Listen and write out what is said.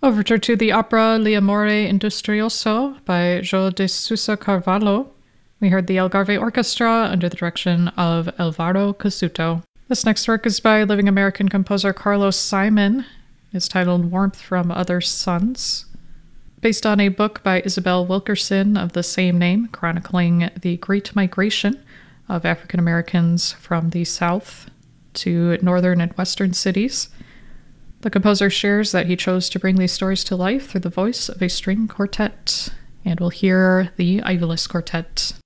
Overture to the opera L'amore industrioso by João de Sousa Carvalho. We heard the Algarve Orchestra under the direction of Alvaro Casuto. This next work is by living American composer Carlos Simon. It's titled Warmth from Other Suns. Based on a book by Isabel Wilkerson of the same name, chronicling the Great Migration of African Americans from the South to northern and western cities. The composer shares that he chose to bring these stories to life through the voice of a string quartet, and we'll hear the Ivylys Quartet.